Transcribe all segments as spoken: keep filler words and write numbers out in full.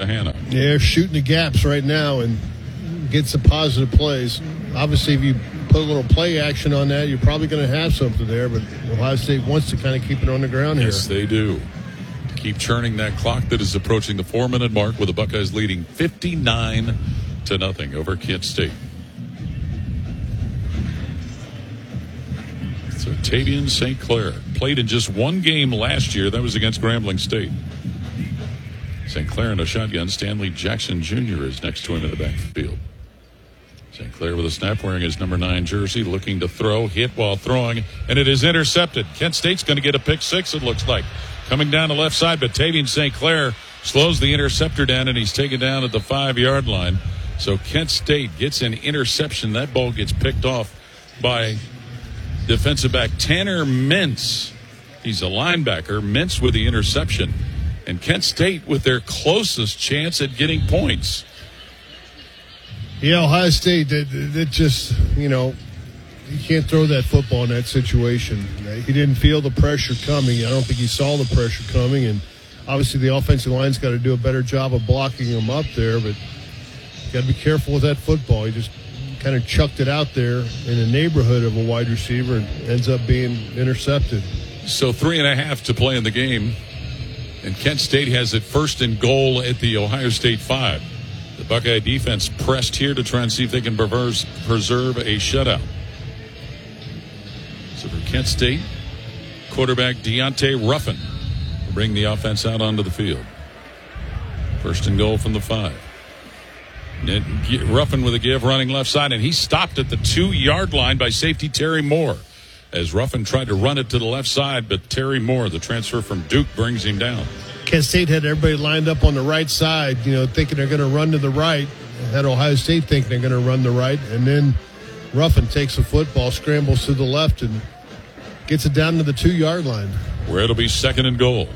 Susquehanna. Yeah, they're shooting the gaps right now and get some positive plays. Obviously, if you put a little play action on that, you're probably going to have something there, but Ohio State wants to kind of keep it on the ground here. Yes, they do. Keep churning that clock that is approaching the four-minute mark with the Buckeyes leading fifty-nine to nothing over Kent State. So Tavian Saint Clair played in just one game last year. That was against Grambling State. Saint Clair in a shotgun. Stanley Jackson Junior is next to him in the backfield. Saint Clair with a snap, wearing his number nine jersey, looking to throw, hit while throwing, and it is intercepted. Kent State's going to get a pick six, it looks like. Coming down the left side, but Tavian Saint Clair slows the interceptor down, and he's taken down at the five-yard line. So Kent State gets an interception. That ball gets picked off by defensive back Tanner Mintz. He's a linebacker. Mintz with the interception. And Kent State with their closest chance at getting points. Yeah, Ohio State, that, that just, you know, you can't throw that football in that situation. He didn't feel the pressure coming. I don't think he saw the pressure coming. And obviously the offensive line's got to do a better job of blocking him up there. But you got to be careful with that football. He just kind of chucked it out there in the neighborhood of a wide receiver and ends up being intercepted. So three and a half to play in the game. And Kent State has it first and goal at the Ohio State five. The Buckeye defense pressed here to try and see if they can preserve, preserve a shutout. So for Kent State, quarterback Deontay Ruffin will bring the offense out onto the field. First and goal from the five. Ruffin with a give, running left side, and he stopped at the two-yard line by safety Terry Moore. As Ruffin tried to run it to the left side, but Terry Moore, the transfer from Duke, brings him down. Kent State had everybody lined up on the right side, you know, thinking they're going to run to the right. Had Ohio State thinking they're going to run the right. And then Ruffin takes the football, scrambles to the left, and gets it down to the two-yard line. Where it'll be second and goal.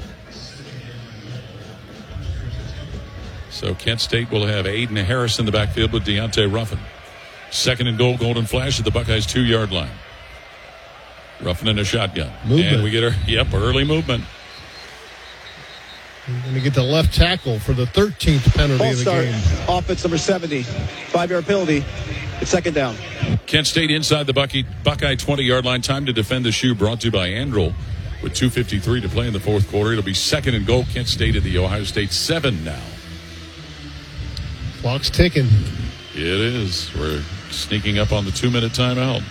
So Kent State will have Aiden Harris in the backfield with Deontay Ruffin. Second and goal, Golden Flash at the Buckeyes' two-yard line. Ruffin in a shotgun. Movement. And we get our, yep, early movement. Going to get the left tackle for the thirteenth penalty Ball of the start. game. Offense number seventy. Five-yard penalty. It's second down. Kent State inside the Buckeye, Buckeye twenty-yard line. Time to defend the shoe, brought to you by Andrel. With two fifty-three to play in the fourth quarter, it'll be second and goal. Kent State at the Ohio State seven now. Clock's ticking. It is. We're sneaking up on the two-minute timeout.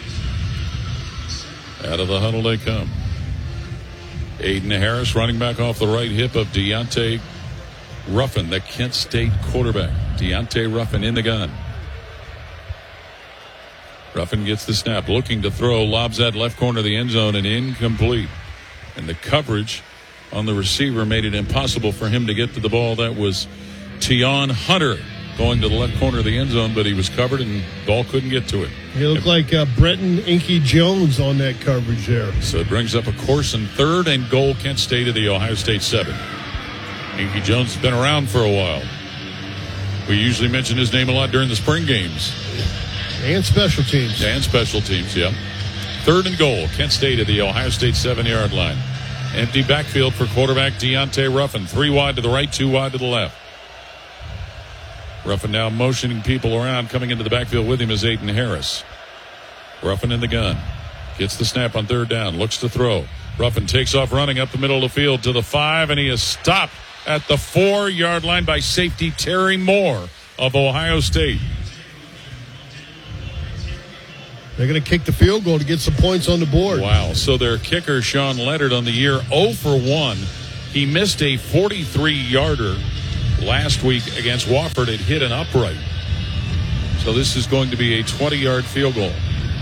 Out of the huddle they come. Aiden Harris running back off the right hip of Deontay Ruffin, the Kent State quarterback. Deontay Ruffin in the gun. Ruffin gets the snap, looking to throw, lobs that left corner of the end zone and incomplete. And the coverage on the receiver made it impossible for him to get to the ball. That was Tion Hunter going to the left corner of the end zone, but he was covered and ball couldn't get to it. He looked like uh, Brenton Inky Jones on that coverage there. So it brings up a course in third and goal, Kent State of the Ohio State seven. Inky Jones has been around for a while. We usually mention his name a lot during the spring games. And special teams. And special teams, yeah. Third and goal, Kent State at the Ohio State seven-yard line. Empty backfield for quarterback Deontay Ruffin. Three wide to the right, two wide to the left. Ruffin now motioning people around. Coming into the backfield with him is Aiden Harris. Ruffin in the gun. Gets the snap on third down. Looks to throw. Ruffin takes off running up the middle of the field to the five, and he is stopped at the four-yard line by safety Terry Moore of Ohio State. They're going to kick the field goal to get some points on the board. Wow. So their kicker, Sean Leonard, on the year oh for one. He missed a forty-three-yarder last week against Wofford. It hit an upright. So this is going to be a twenty-yard field goal.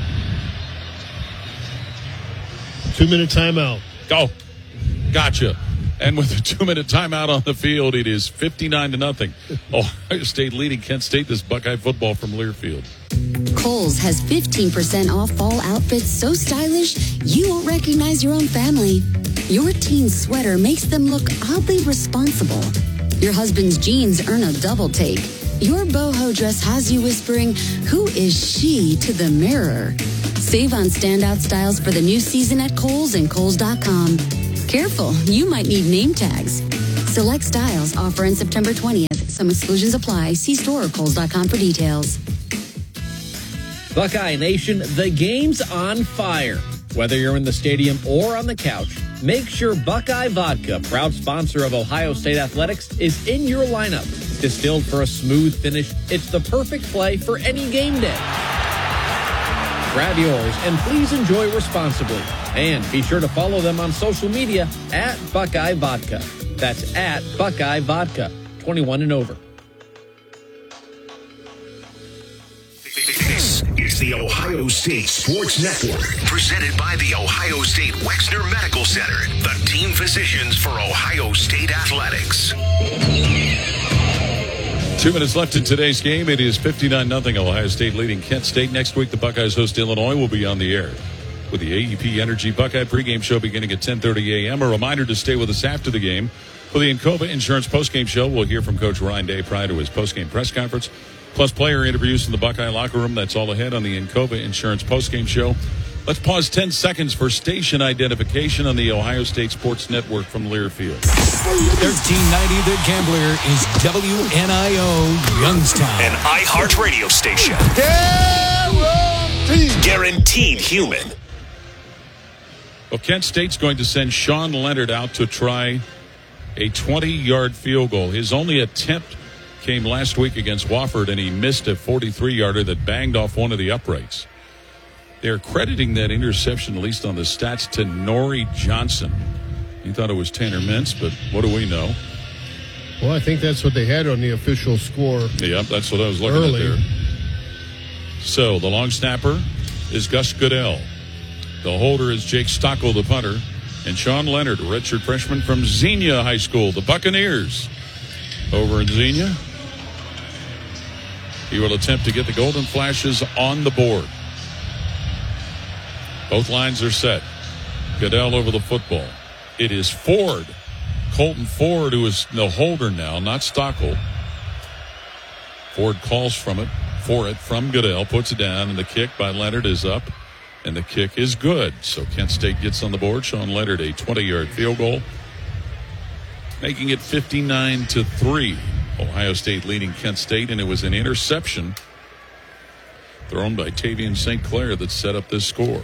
Two-minute timeout. Oh, gotcha. And with a two-minute timeout on the field, it is fifty-nine to nothing. Ohio State leading Kent State this Buckeye football from Learfield. Kohl's has fifteen percent off fall outfits so stylish you won't recognize your own family. Your teen sweater makes them look oddly responsible. Your husband's jeans earn a double take. Your boho dress has you whispering, "Who is she?" to the mirror. Save on standout styles for the new season at Kohl's and Kohl's dot com. Careful, you might need name tags. Select styles offer in September twentieth. Some exclusions apply. See store or Kohl's dot com for details. Buckeye Nation, the game's on fire. Whether you're in the stadium or on the couch, make sure Buckeye Vodka, proud sponsor of Ohio State Athletics, is in your lineup. Distilled for a smooth finish, it's the perfect play for any game day. Grab yours and please enjoy responsibly. And be sure to follow them on social media at Buckeye Vodka. That's at Buckeye Vodka, twenty-one and over. This is the Ohio State Sports Network, presented by the Ohio State Wexner Medical Center, the team physicians for Ohio State Athletics. Two minutes left in today's game. It is fifty-nine nothing. Ohio State leading Kent State. Next week, the Buckeyes host Illinois. Will be on the air with the A E P Energy Buckeye pregame show beginning at ten thirty a.m. A reminder to stay with us after the game. For the Encova Insurance postgame show, we'll hear from Coach Ryan Day prior to his postgame press conference, plus player interviews in the Buckeye locker room. That's all ahead on the Encova Insurance postgame show. Let's pause ten seconds for station identification on the Ohio State Sports Network from Learfield. thirteen ninety The Gambler is W N I O Youngstown. An iHeartRadio station. Guaranteed. Guaranteed human. Well, Kent State's going to send Sean Leonard out to try a twenty-yard field goal. His only attempt came last week against Wofford, and he missed a forty-three-yarder that banged off one of the uprights. They're crediting that interception, at least on the stats, to Nori Johnson. He thought it was Tanner Mintz, but what do we know? Well, I think that's what they had on the official score. Yep, that's what I was looking early. at there. So the long snapper is Gus Goodell. The holder is Jake Stockel, the punter. And Sean Leonard, a redshirt freshman from Xenia High School, the Buccaneers. Over in Xenia, he will attempt to get the Golden Flashes on the board. Both lines are set. Goodell over the football. It is Ford, Colton Ford, who is the holder now, not Stockel. Ford calls from it, for it from Goodell, puts it down, and the kick by Leonard is up, and the kick is good. So Kent State gets on the board. Sean Leonard, a twenty-yard field goal, making it fifty-nine to three. Ohio State leading Kent State, and it was an interception thrown by Tavian Saint Clair that set up this score.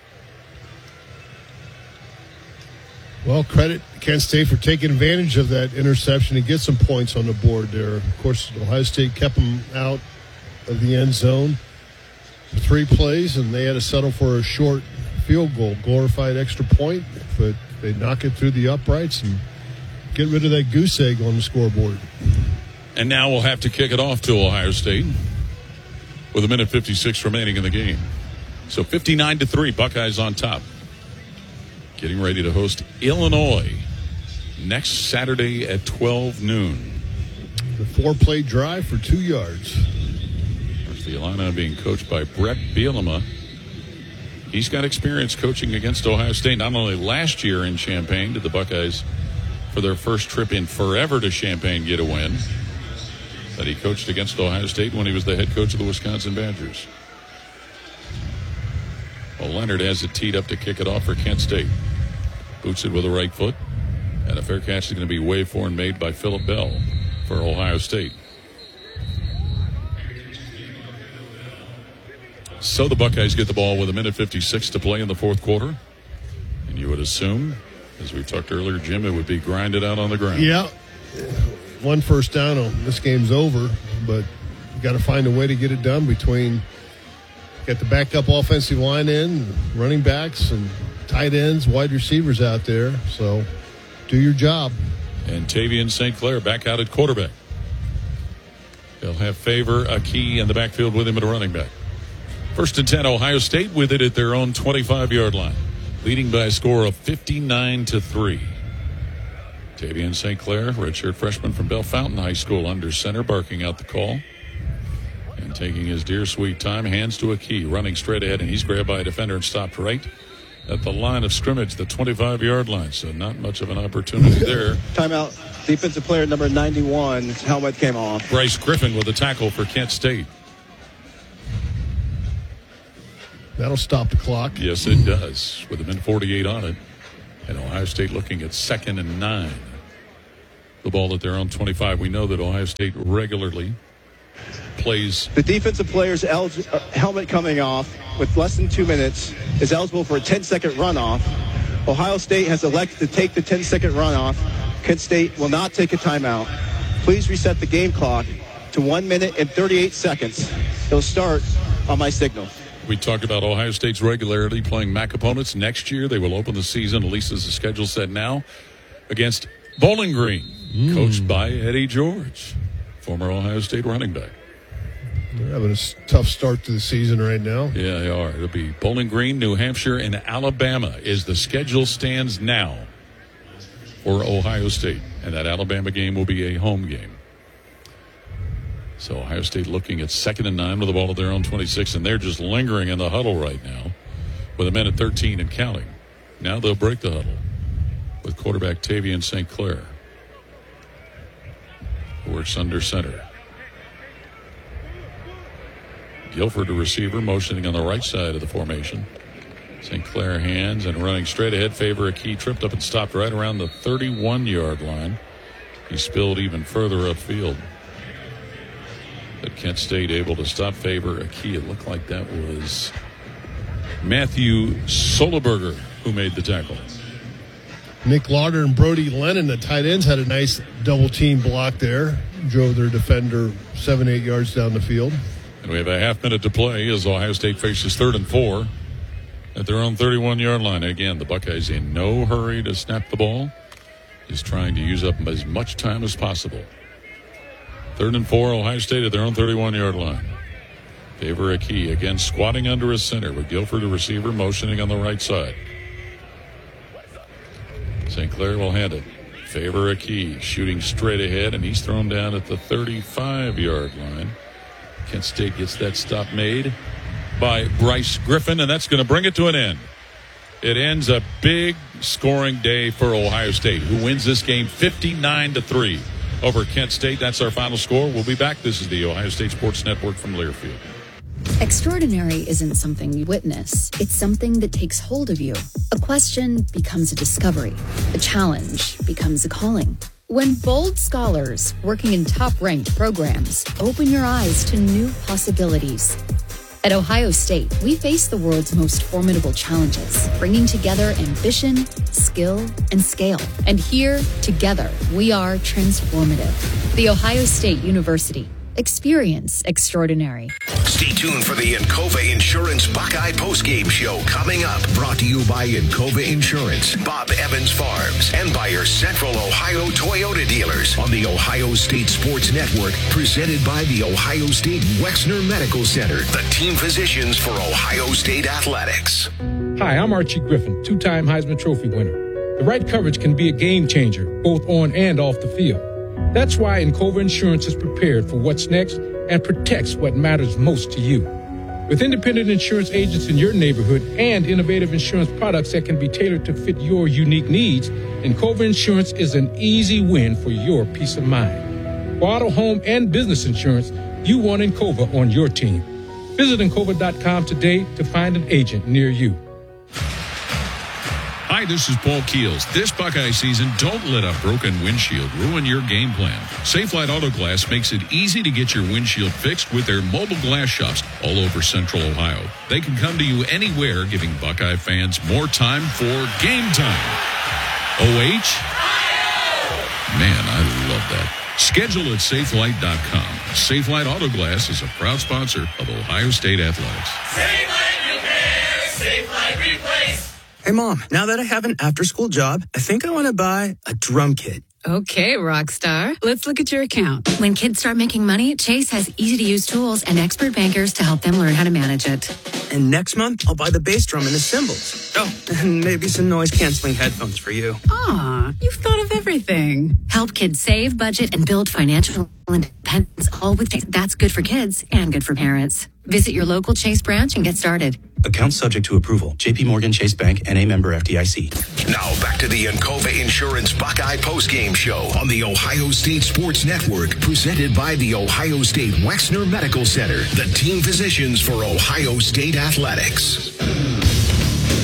Well, credit Kent State for taking advantage of that interception and get some points on the board there. Of course, Ohio State kept them out of the end zone for three plays, and they had to settle for a short field goal, glorified extra point, but they knock it through the uprights and get rid of that goose egg on the scoreboard. And now we'll have to kick it off to Ohio State with a minute fifty-six remaining in the game. So fifty-nine to three, Buckeyes on top. Getting ready to host Illinois next Saturday at twelve noon. The four-play drive for two yards. There's the Illini being coached by Brett Bielema. He's got experience coaching against Ohio State. Not only last year in Champaign did the Buckeyes, for their first trip in forever to Champaign, get a win, but he coached against Ohio State when he was the head coach of the Wisconsin Badgers. Well, Leonard has it teed up to kick it off for Kent State. Boots it with the right foot. And a fair catch is going to be waved for and made by Phillip Bell for Ohio State. So the Buckeyes get the ball with a minute fifty-six to play in the fourth quarter. And you would assume, as we talked earlier, Jim, it would be grinded out on the ground. Yeah. One first down, on this game's over, but you got to find a way to get it done between got the backup offensive line in, running backs and tight ends, wide receivers out there. So do your job. And Tavian Saint Clair back out at quarterback. They'll have Favor, a key in the backfield with him at a running back. First and ten, Ohio State with it at their own twenty-five-yard line, leading by a score of fifty-nine to three. Tavian Saint Clair, redshirt freshman from Bell Fountain High School, under center, barking out the call. And taking his dear sweet time, hands to a key, running straight ahead, and he's grabbed by a defender and stopped right at the line of scrimmage, the twenty-five-yard line. So not much of an opportunity there. Timeout. Defensive player number ninety-one. His helmet came off. Bryce Griffin with a tackle for Kent State. That'll stop the clock. Yes, it does, with a minute forty-eight on it. And Ohio State looking at second and nine. the ball at their own twenty-five. We know that Ohio State regularly plays. The defensive player's el- uh, helmet coming off with less than two minutes is eligible for a ten-second runoff. Ohio State has elected to take the ten-second runoff. Kent State will not take a timeout. Please reset the game clock to one minute and thirty-eight seconds. It'll start on my signal. We talked about Ohio State's regularity playing M A C opponents. Next year, they will open the season, at least as the schedule set now, against Bowling Green, mm. coached by Eddie George, former Ohio State running back. They're having a tough start to the season right now. Yeah, they are. It'll be Bowling Green, New Hampshire, and Alabama as the schedule stands now for Ohio State. And that Alabama game will be a home game. So Ohio State looking at second and nine with the ball at their own twenty-six, and they're just lingering in the huddle right now with a minute thirteen and counting. Now they'll break the huddle with quarterback Tavian Saint Clair, who works under center. Guilford, a receiver, motioning on the right side of the formation. Saint Clair hands and running straight ahead. Favor a key tripped up and stopped right around the thirty-one-yard line. He spilled even further upfield. But Kent State able to stop Favor a key. It looked like that was Matthew Soleberger who made the tackle. Nick Lauder and Brody Lennon, the tight ends, had a nice double-team block there. Drove their defender seven, eight yards down the field. And we have a half minute to play as Ohio State faces third and four at their own thirty-one-yard line. Again, the Buckeyes in no hurry to snap the ball. Just trying to use up as much time as possible. Third and four, Ohio State at their own thirty-one-yard line. Favor a key, again squatting under his center with Guilford, a receiver, motioning on the right side. Saint Clair will hand it. Favor a key, shooting straight ahead, and he's thrown down at the thirty-five-yard line. Kent State gets that stop made by Bryce Griffin, and that's going to bring it to an end. It ends a big scoring day for Ohio State, who wins this game fifty-nine to three over Kent State. That's our final score. We'll be back. This is the Ohio State Sports Network from Learfield. Extraordinary isn't something you witness. It's something that takes hold of you. A question becomes a discovery. A challenge becomes a calling. When bold scholars working in top-ranked programs open your eyes to new possibilities. At Ohio State, we face the world's most formidable challenges, bringing together ambition, skill, and scale. And here, together, we are transformative. The Ohio State University. Experience extraordinary. Stay tuned for the Encova Insurance Buckeye postgame show coming up. Brought to you by Encova Insurance, Bob Evans Farms, and by your Central Ohio Toyota dealers on the Ohio State Sports Network, presented by the Ohio State Wexner Medical Center, the team physicians for Ohio State Athletics. Hi, I'm Archie Griffin, two-time Heisman Trophy winner. The right coverage can be a game changer, both on and off the field. That's why Encova Insurance is prepared for what's next and protects what matters most to you. With independent insurance agents in your neighborhood and innovative insurance products that can be tailored to fit your unique needs, Encova Insurance is an easy win for your peace of mind. For auto, home, and business insurance, you want Encova on your team. Visit Encova dot com today to find an agent near you. Hi, this is Paul Keels. This Buckeye season, don't let a broken windshield ruin your game plan. Safelite Auto Glass makes it easy to get your windshield fixed with their mobile glass shops all over Central Ohio. They can come to you anywhere, giving Buckeye fans more time for game time. O H? Man, I love that. Schedule at safelite dot com. Safelite Auto Glass is a proud sponsor of Ohio State Athletics. Safelite Repair, Safelite Replace. Hey, Mom, now that I have an after-school job, I think I want to buy a drum kit. Okay, Rockstar. Let's look at your account. When kids start making money, Chase has easy-to-use tools and expert bankers to help them learn how to manage it. And next month, I'll buy the bass drum and the cymbals. Oh, and maybe some noise-canceling headphones for you. Aw, you've thought of everything. Help kids save, budget, and build financial independence, all with Chase. That's good for kids and good for parents. Visit your local Chase branch and get started. Account subject to approval. J P Morgan Chase Bank, N A member F D I C. Now back to the Encova Insurance Buckeye postgame show on the Ohio State Sports Network, presented by the Ohio State Wexner Medical Center, the team physicians for Ohio State Athletics.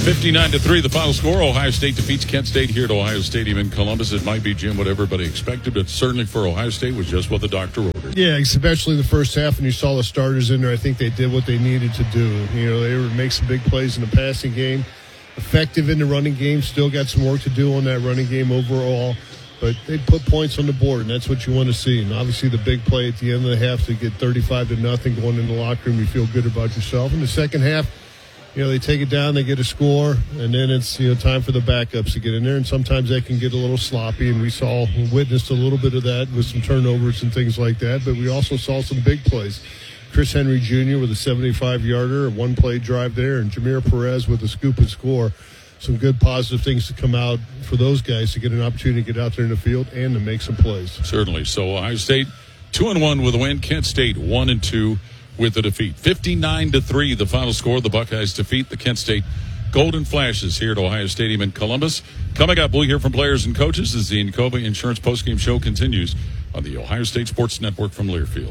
fifty-nine to three, the final score. Ohio State defeats Kent State here at Ohio Stadium in Columbus. It might be, Jim, what everybody expected, but certainly for Ohio State was just what the doctor ordered. Yeah, especially the first half when you saw the starters in there. I think they did what they needed to do. You know, they would make some big plays in the passing game. Effective in the running game. Still got some work to do on that running game overall. But they put points on the board, and that's what you want to see. And obviously the big play at the end of the half to get thirty-five to nothing going in the locker room, you feel good about yourself. In the second half, you know, they take it down, they get a score, and then it's, you know, time for the backups to get in there. And sometimes they can get a little sloppy, and we saw, witnessed a little bit of that with some turnovers and things like that. But we also saw some big plays. Chris Henry Junior with a seventy-five-yarder, a one-play drive there, and Jameer Perez with a scoop and score. Some good positive things to come out for those guys to get an opportunity to get out there in the field and to make some plays. Certainly. So Ohio State two and one with a win. Kent State one and two with a defeat. fifty-nine to three, the final score. The Buckeyes defeat the Kent State Golden Flashes here at Ohio Stadium in Columbus. Coming up, we'll hear from players and coaches as the Encova Insurance postgame show continues on the Ohio State Sports Network from Learfield.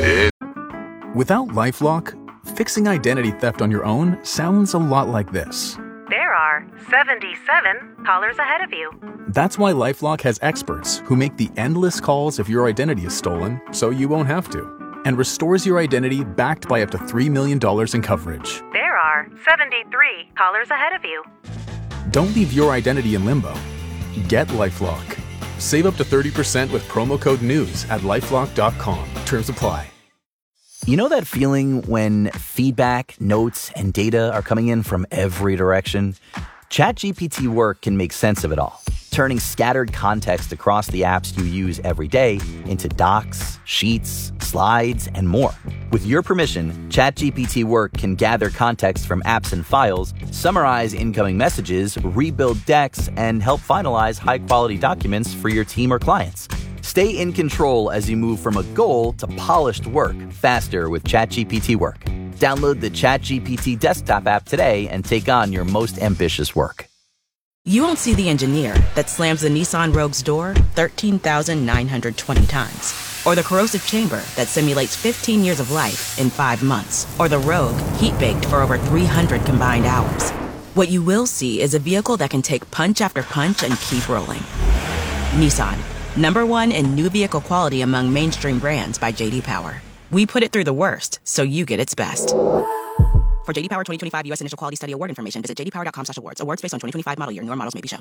Without LifeLock, fixing identity theft on your own sounds a lot like this. There are seventy-seven callers ahead of you. That's why LifeLock has experts who make the endless calls if your identity is stolen so you won't have to, and restores your identity backed by up to three million dollars in coverage. There are seventy-three callers ahead of you. Don't leave your identity in limbo. Get LifeLock. Save up to thirty percent with promo code NEWS at lifelock dot com. Terms apply. You know that feeling when feedback, notes, and data are coming in from every direction? ChatGPT Work can make sense of it all, turning scattered context across the apps you use every day into docs, sheets, slides, and more. With your permission, ChatGPT Work can gather context from apps and files, summarize incoming messages, rebuild decks, and help finalize high-quality documents for your team or clients. Stay in control as you move from a goal to polished work faster with ChatGPT Work. Download the ChatGPT desktop app today and take on your most ambitious work. You won't see the engineer that slams the Nissan Rogue's door thirteen thousand nine hundred twenty times. Or the corrosive chamber that simulates fifteen years of life in five months. Or the Rogue heat-baked for over three hundred combined hours. What you will see is a vehicle that can take punch after punch and keep rolling. Nissan. Number one in new vehicle quality among mainstream brands by J D Power. We put it through the worst, so you get its best. For J D Power twenty twenty-five U S Initial Quality Study Award information, visit j d power dot com slash awards. Awards based on twenty twenty-five model year. Newer models may be shown.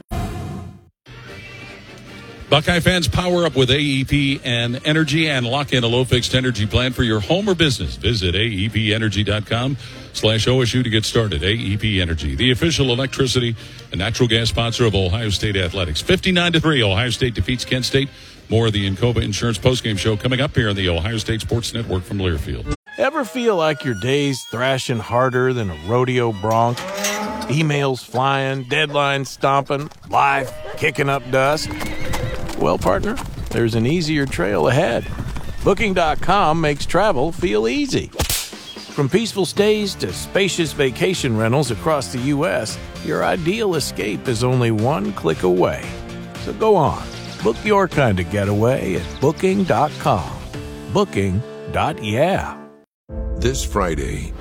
Buckeye fans, power up with A E P and Energy and lock in a low-fixed energy plan for your home or business. Visit A E P energy dot com slash O S U to get started. A E P Energy, the official electricity and natural gas sponsor of Ohio State Athletics. fifty-nine to three, Ohio State defeats Kent State. More of the Encova Insurance postgame show coming up here on the Ohio State Sports Network from Learfield. Ever feel like your day's thrashing harder than a rodeo bronc? Emails flying, deadlines stomping, life kicking up dust? Well, partner, there's an easier trail ahead. Booking dot com makes travel feel easy. From peaceful stays to spacious vacation rentals across the U S, your ideal escape is only one click away. So go on, book your kind of getaway at Booking dot com. Booking. Yeah. This Friday.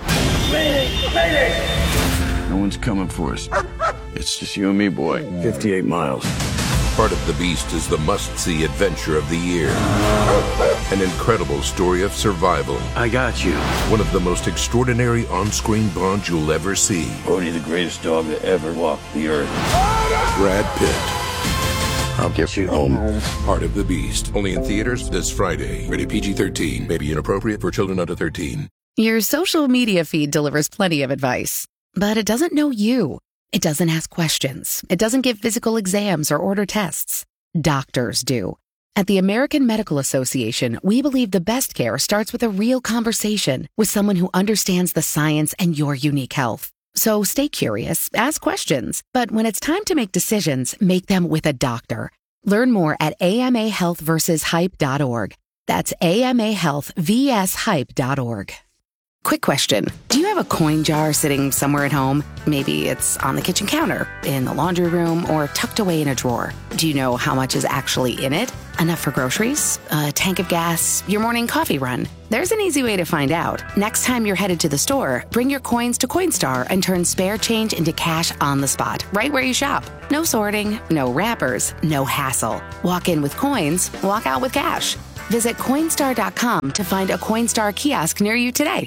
No one's coming for us. It's just you and me, boy. fifty-eight miles. Heart of the Beast is the must-see adventure of the year. An incredible story of survival. I got you. One of the most extraordinary on-screen bonds you'll ever see. Bodie, the greatest dog that ever walked the earth. Brad Pitt. I'll get you home. Heart of the Beast. Only in theaters this Friday. Rated P G thirteen. May be inappropriate for children under thirteen. Your social media feed delivers plenty of advice, but it doesn't know you. It doesn't ask questions. It doesn't give physical exams or order tests. Doctors do. At the American Medical Association, we believe the best care starts with a real conversation with someone who understands the science and your unique health. So stay curious, ask questions, but when it's time to make decisions, make them with a doctor. Learn more at A M A health versus hype dot org. That's A M A health vs hype dot org. Quick question. Do you have a coin jar sitting somewhere at home? Maybe it's on the kitchen counter, in the laundry room, or tucked away in a drawer. Do you know how much is actually in it? Enough for groceries? A tank of gas? Your morning coffee run? There's an easy way to find out. Next time you're headed to the store, bring your coins to Coinstar and turn spare change into cash on the spot, right where you shop. No sorting, no wrappers, no hassle. Walk in with coins, walk out with cash. Visit Coinstar dot com to find a Coinstar kiosk near you today.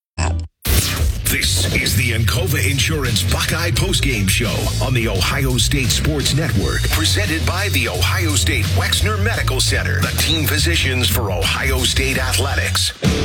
This is the Encova Insurance Buckeye Postgame Show on the Ohio State Sports Network, presented by the Ohio State Wexner Medical Center, the team physicians for Ohio State Athletics.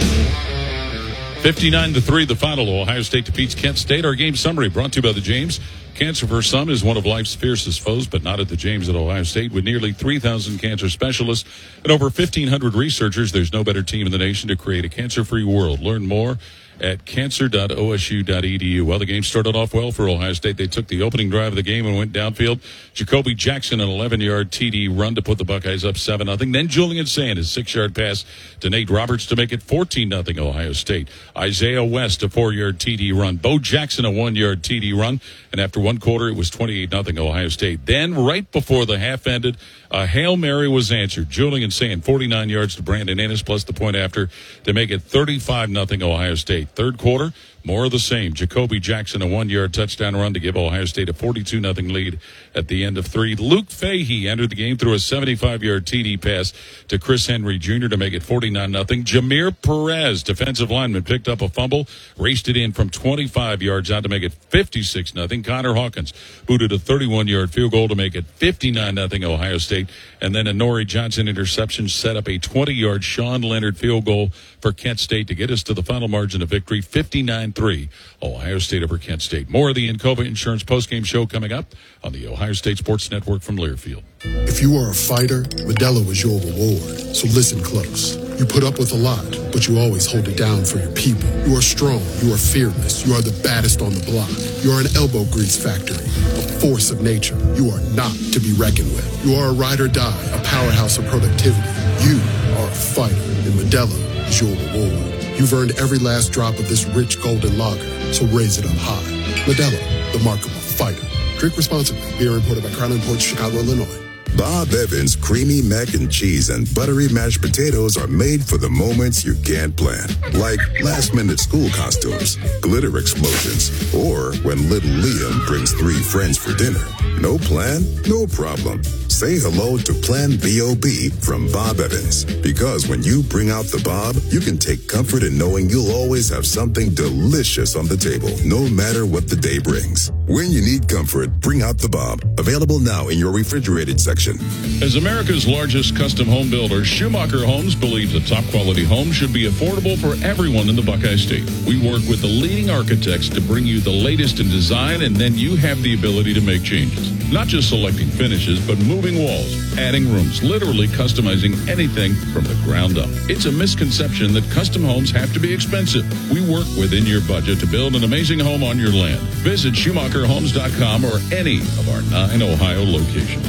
fifty-nine to three, the final. Ohio State defeats Kent State. Our game summary brought to you by the James. Cancer for some is one of life's fiercest foes, but not at the James at Ohio State. With nearly three thousand cancer specialists and over fifteen hundred researchers, there's no better team in the nation to create a cancer-free world. Learn more at cancer dot o s u dot e d u. Well, the game started off well for Ohio State. They took the opening drive of the game and went downfield. Jacoby Jackson, an eleven-yard T D run to put the Buckeyes up seven nothing. Then Julian Sand, his six-yard pass to Nate Roberts to make it fourteen nothing Ohio State. Isaiah West, a four-yard T D run. Bo Jackson, a one-yard T D run. And after one quarter, it was twenty-eight nothing Ohio State. Then, right before the half ended, a Hail Mary was answered. Julian Sand, forty-nine yards to Brandon Ennis, plus the point after to make it thirty-five nothing Ohio State. Third quarter, more of the same. Jacoby Jackson, a one-yard touchdown run to give Ohio State a forty-two nothing lead at the end of three. Luke Fahey entered the game through a seventy-five-yard T D pass to Chris Henry Junior to make it forty-nine nothing. Jameer Perez, defensive lineman, picked up a fumble, raced it in from twenty-five yards out to make it fifty-six nothing. Connor Hawkins booted a thirty-one-yard field goal to make it fifty-nine nothing Ohio State. And then a Nori Johnson interception set up a twenty-yard Sean Leonard field goal for Kent State to get us to the final margin of victory, fifty-nine three, Ohio State over Kent State. More of the Encova Insurance postgame show coming up on the Ohio State Sports Network from Learfield. If you are a fighter, Modelo is your reward. So listen close. You put up with a lot, but you always hold it down for your people. You are strong. You are fearless. You are the baddest on the block. You are an elbow grease factory, a force of nature. You are not to be reckoned with. You are a ride or die, a powerhouse of productivity. You are a fighter, and Modelo is your reward. You've earned every last drop of this rich golden lager, so raise it up high. Modelo, the mark of a fighter. Drink responsibly. Beer imported by Crown Imports, Chicago, Illinois. Bob Evans creamy mac and cheese and buttery mashed potatoes are made for the moments you can't plan. Like last-minute school costumes, glitter explosions, or when little Liam brings three friends for dinner. No plan? No problem. Say hello to Plan B O B from Bob Evans. Because when you bring out the Bob, you can take comfort in knowing you'll always have something delicious on the table, no matter what the day brings. When you need comfort, bring out the Bob. Available now in your refrigerated section. As America's largest custom home builder, Schumacher Homes believes a top-quality home should be affordable for everyone in the Buckeye State. We work with the leading architects to bring you the latest in design, and then you have the ability to make changes. Not just selecting finishes, but moving walls, adding rooms, literally customizing anything from the ground up. It's a misconception that custom homes have to be expensive. We work within your budget to build an amazing home on your land. Visit Schumacher Homes dot com or any of our nine Ohio locations.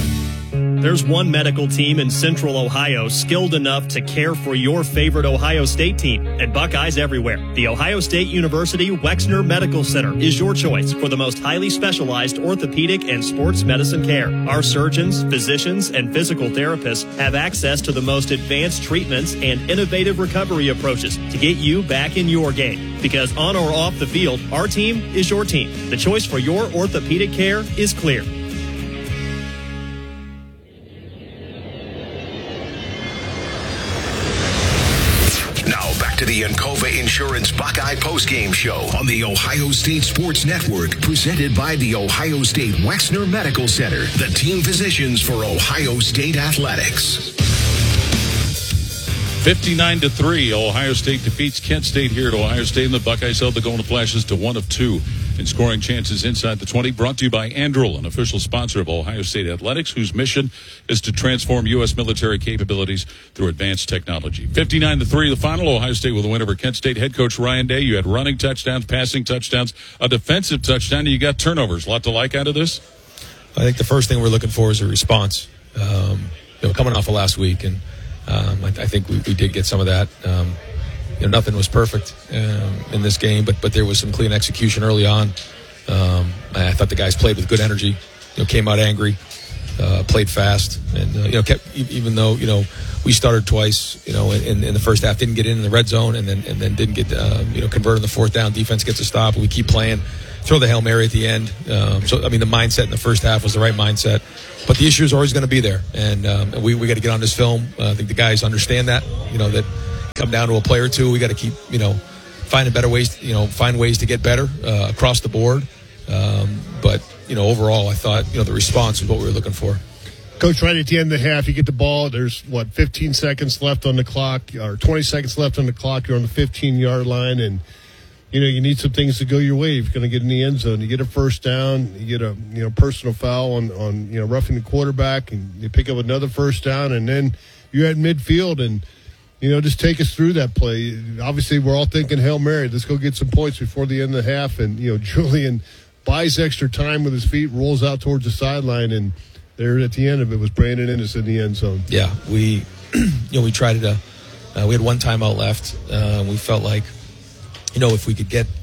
There's one medical team in Central Ohio skilled enough to care for your favorite Ohio State team, and Buckeyes everywhere. The Ohio State University Wexner Medical Center is your choice for the most highly specialized orthopedic and sports medicine care. Our surgeons, physicians, and physical therapists have access to the most advanced treatments and innovative recovery approaches to get you back in your game. Because on or off the field, our team is your team. The choice for your orthopedic care is clear. To the Encova Insurance Buckeye postgame show on the Ohio State Sports Network, presented by the Ohio State Wexner Medical Center, the team physicians for Ohio State Athletics. fifty-nine to three, Ohio State defeats Kent State here at Ohio State, and the Buckeyes held the Golden Flashes to one of two in scoring chances inside the twenty. Brought to you by Anduril, an official sponsor of Ohio State Athletics, whose mission is to transform U S military capabilities through advanced technology. fifty-nine to three, the final. Ohio State with a win over Kent State. Head coach Ryan Day, you had running touchdowns, passing touchdowns, a defensive touchdown, and you got turnovers. A lot to like out of this? I think the first thing we're looking for is a response. Um, you know, coming off of last week, and um, I, I think we, we did get some of that. Um, you know, nothing was perfect um, in this game, but but there was some clean execution early on. Um, I thought the guys played with good energy. You know, came out angry, uh, played fast, and uh, you know, kept even though you know we started twice, you know, in, in the first half, didn't get in the red zone, and then and then didn't get um, you know converted on the fourth down. Defense gets a stop, and we keep playing. Throw the Hail Mary at the end. Um, so, I mean, the mindset in the first half was the right mindset. But the issue is always going to be there. And um, we, we got to get on this film. Uh, I think the guys understand that, you know, that come down to a play or two. We got to keep, you know, finding better ways, you know, find ways to get better uh, across the board. Um, but, you know, overall, I thought, you know, the response was what we were looking for. Coach, right at the end of the half, you get the ball. There's, what, fifteen seconds left on the clock, or twenty seconds left on the clock. You're on the fifteen-yard line, and you know, you need some things to go your way if you're going to get in the end zone. You get a first down, you get a you know personal foul on, on you know roughing the quarterback, and you pick up another first down, and then you're at midfield, and you know just take us through that play. Obviously, we're all thinking Hail Mary. Let's go get some points before the end of the half, and you know Julian buys extra time with his feet, rolls out towards the sideline, and there at the end of it was Brandon Inniss in the end zone. Yeah, we you know we tried to. Uh, we had one timeout left. Uh, we felt like. You know, if we could get,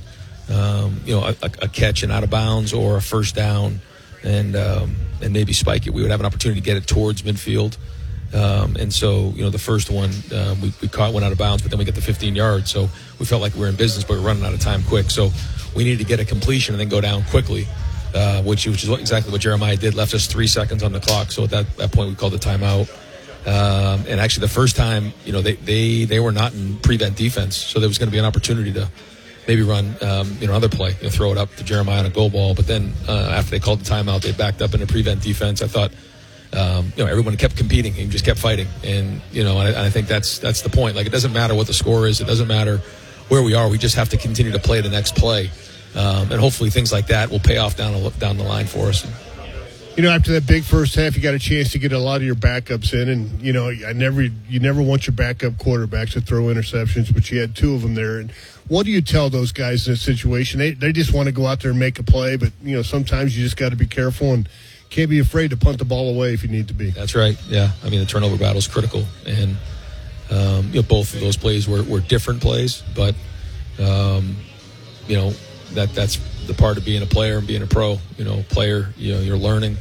um, you know, a, a catch and out of bounds or a first down and um, and maybe spike it, we would have an opportunity to get it towards midfield. Um, and so, you know, the first one, um, we, we caught one out of bounds, but then we get the fifteen yards. So we felt like we were in business, but we were running out of time quick. So we needed to get a completion and then go down quickly, uh, which, which is what, exactly what Jeremiah did, left us three seconds on the clock. So at that, that point, we called the timeout. Um, and actually, the first time, you know, they, they, they were not in prevent defense, so there was going to be an opportunity to maybe run, um, you know, another play, you know, throw it up to Jeremiah on a goal ball. But then uh, after they called the timeout, they backed up into prevent defense. I thought, um, you know, everyone kept competing and just kept fighting, and you know, and I, and I think that's that's the point. Like, it doesn't matter what the score is, it doesn't matter where we are. We just have to continue to play the next play, um, and hopefully things like that will pay off down down the line for us. You know, after that big first half, you got a chance to get a lot of your backups in, and you know, I never, you never want your backup quarterbacks to throw interceptions, but you had two of them there. And what do you tell those guys in a situation? They they just want to go out there and make a play, but you know, sometimes you just got to be careful and can't be afraid to punt the ball away if you need to be. That's right. Yeah, I mean, the turnover battle is critical, and um, you know, both of those plays were, were different plays, but um, you know, that that's the part of being a player and being a pro. You know, player, you know, you're learning,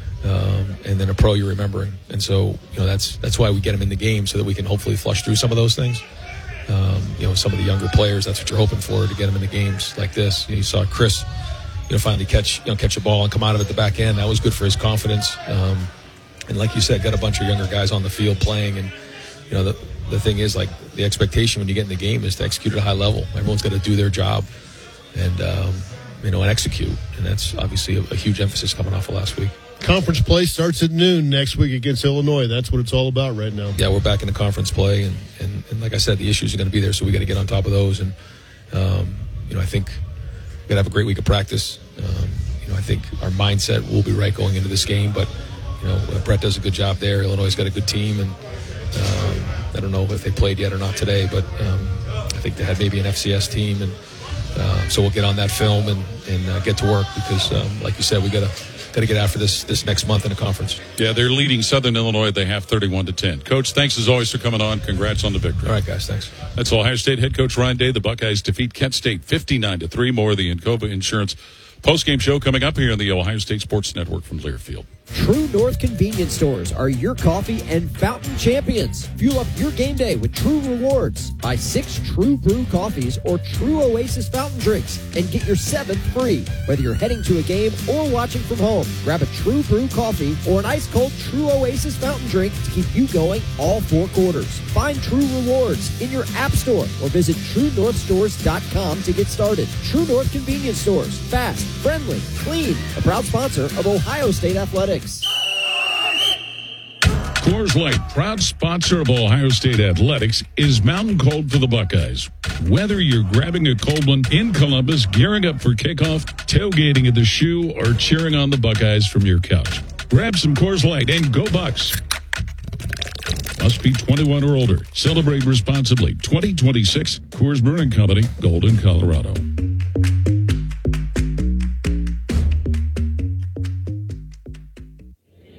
um, and then a pro, you're remembering. And so, you know, that's that's why we get them in the game, so that we can hopefully flush through some of those things. Um, you know, some of the younger players, that's what you're hoping for, to get them in the games like this. You know, you saw Chris, you know, finally catch, you know, catch a ball and come out of it at the back end. That was good for his confidence. Um, and like you said, got a bunch of younger guys on the field playing. And, you know, the the thing is, like, the expectation when you get in the game is to execute at a high level. Everyone's got to do their job and, um, you know, and execute. And that's obviously a, a huge emphasis coming off of last week. Conference play starts at noon next week against Illinois. That's what it's all about right now. Yeah, we're back in the conference play. And, and, and like I said, the issues are going to be there, so we got to get on top of those. And, um, you know, I think we're going to have a great week of practice. Um, you know, I think our mindset will be right going into this game. But, you know, Brett does a good job there. Illinois has got a good team. And um, I don't know if they played yet or not today, but um, I think they had maybe an F C S team. And uh, so we'll get on that film and, and uh, get to work because, um, like you said, we got to got to get after this this next month in the conference. Yeah, they're leading Southern Illinois. They have thirty-one to ten. Coach, thanks as always for coming on. Congrats on the victory. All right, guys, thanks. That's Ohio State head coach Ryan Day. The Buckeyes defeat Kent State fifty-nine to three. More of the Encova Insurance postgame show coming up here on the Ohio State Sports Network from Learfield. True North convenience stores are your coffee and fountain champions. Fuel up your game day with True Rewards. Buy six True Brew coffees or True Oasis fountain drinks and get your seventh free. Whether you're heading to a game or watching from home, grab a True Brew coffee or an ice-cold True Oasis fountain drink to keep you going all four quarters. Find True Rewards in your app store or visit true north stores dot com to get started. True North convenience stores. Fast, friendly, clean. A proud sponsor of Ohio State Athletics. Coors Light, proud sponsor of Ohio State Athletics, is mountain cold for the Buckeyes. Whether you're grabbing a cold one in Columbus, gearing up for kickoff, tailgating at the Shoe, or cheering on the Buckeyes from your couch, grab some Coors Light and go Bucks. Must be twenty-one or older. Celebrate responsibly. twenty twenty-six Coors Brewing Company, Golden, Colorado.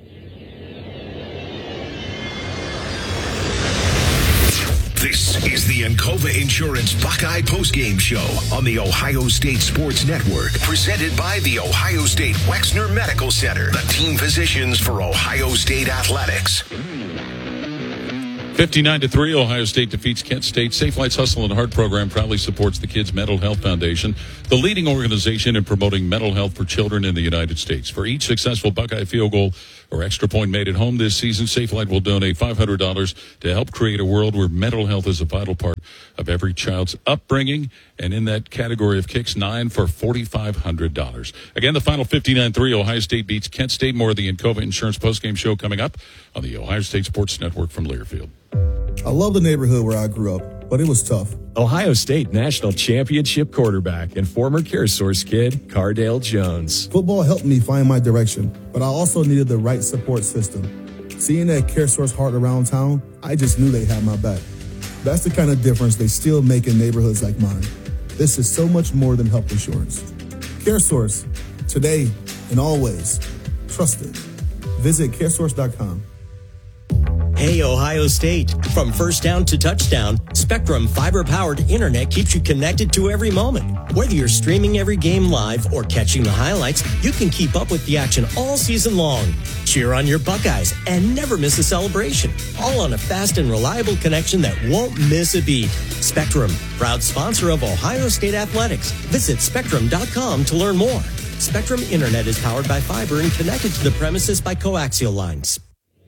This is the the Encova Insurance Buckeye Postgame Show on the Ohio State Sports Network, presented by the Ohio State Wexner Medical Center, the team physicians for Ohio State Athletics. fifty-nine to three, Ohio State defeats Kent State. Safe Lights Hustle and Heart program proudly supports the Kids Mental Health Foundation, the leading organization in promoting mental health for children in the United States. For each successful Buckeye field goal or extra point made at home this season, Safe Light will donate five hundred dollars to help create a world where mental health is a vital part of every child's upbringing. And in that category of kicks, nine for four thousand five hundred dollars. Again, the final fifty-nine three, Ohio State beats Kent State. More of the Encova Insurance postgame show coming up on the Ohio State Sports Network from Learfield. I love the neighborhood where I grew up, but it was tough. Ohio State National Championship quarterback and former CareSource kid, Cardale Jones. Football helped me find my direction, but I also needed the right support system. Seeing that CareSource heart around town, I just knew they had my back. That's the kind of difference they still make in neighborhoods like mine. This is so much more than health insurance. CareSource, today and always, trusted. Visit caresource dot com. Hey, Ohio State. From first down to touchdown, Spectrum fiber-powered internet keeps you connected to every moment. Whether you're streaming every game live or catching the highlights, you can keep up with the action all season long. Cheer on your Buckeyes and never miss a celebration. All on a fast and reliable connection that won't miss a beat. Spectrum, proud sponsor of Ohio State Athletics. Visit spectrum dot com to learn more. Spectrum Internet is powered by fiber and connected to the premises by coaxial lines.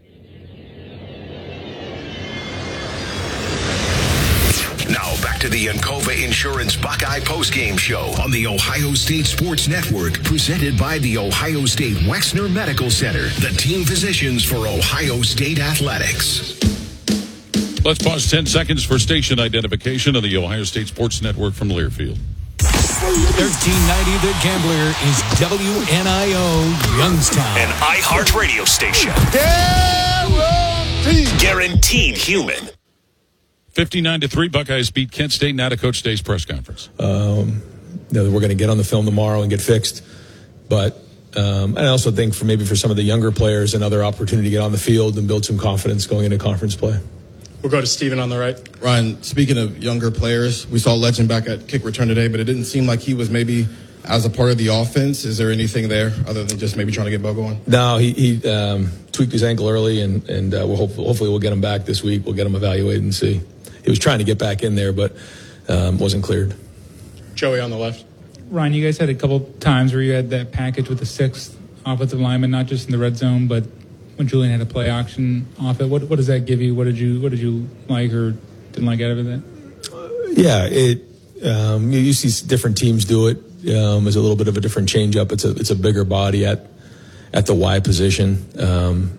Now back to the Encova Insurance Buckeye postgame show on the Ohio State Sports Network, presented by the Ohio State Wexner Medical Center, the team physicians for Ohio State Athletics. Let's pause ten seconds for station identification of the Ohio State Sports Network from Learfield. thirteen ninety The Gambler is W N I O Youngstown, an iHeart radio station. Guaranteed. Guaranteed human. fifty-nine to three, Buckeyes beat Kent State. Now to Coach Day's press conference. Um, you know, we're going to get on the film tomorrow and get fixed. But um, I also think for maybe for some of the younger players, another opportunity to get on the field and build some confidence going into conference play. We'll go to Steven on the right. Ryan, speaking of younger players, we saw Legend back at kick return today, but it didn't seem like he was maybe as a part of the offense. Is there anything there other than just maybe trying to get Bo going? No, he, he um, tweaked his ankle early, and, and uh, we'll hope, hopefully we'll get him back this week. We'll get him evaluated and see. He was trying to get back in there, but um, wasn't cleared. Joey on the left. Ryan, you guys had a couple times where you had that package with the sixth offensive lineman, not just in the red zone, but when Julian had a play action off it. What, what does that give you? What did you What did you like or didn't like out of it? Yeah, it. Um, you, you see different teams do it. Um, there's a little bit of a different change up. It's a it's a bigger body at at the Y position, um,